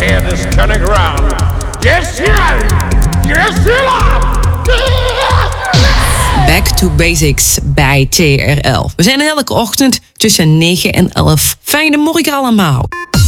head is turning around. Yes, you. Yes, you are. Back to Basics bij TRL. We zijn er elke ochtend tussen 9 en 11. Fijne morgen allemaal.